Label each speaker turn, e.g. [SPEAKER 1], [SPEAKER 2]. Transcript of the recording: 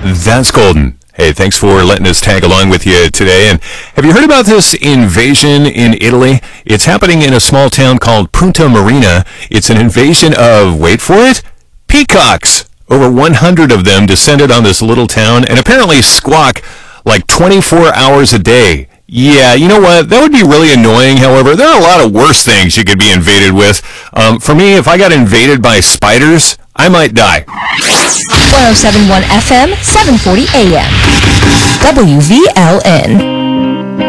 [SPEAKER 1] That's golden. Hey, thanks for letting us tag along with you today. And have you heard about this invasion in Italy? It's happening in a small town called Punta Marina. It's an invasion of, wait for it, peacocks. Over 100 of them descended on this little town and apparently squawk like 24 hours a day. Yeah, you know what? That would be really annoying. However, there are a lot of worse things you could be invaded with. For me, if I got invaded by spiders, I might die.
[SPEAKER 2] 107.1 FM, 740 AM. WVLN.